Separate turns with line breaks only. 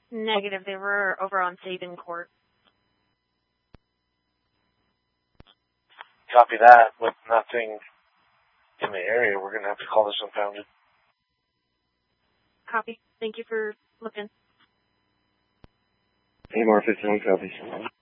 Negative. They were over on Sabin Court.
Copy that. With nothing in the area, we're going to have to call this impounded.
Copy. Thank you for looking.
AMR 51 copies.